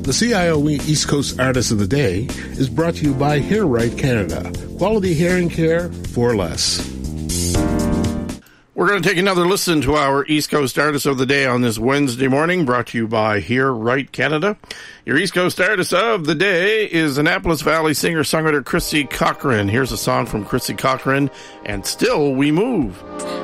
The CIO East Coast Artist of the Day is brought to you by Hair Right Canada. Quality hearing care for less. We're going to take another listen to our East Coast Artist of the Day on this Wednesday morning, brought to you by Hear Right Canada. Your East Coast Artist of the Day is Annapolis Valley singer-songwriter Chrissy Cochran. Here's a song from Chrissy Cochran, And Still We Move.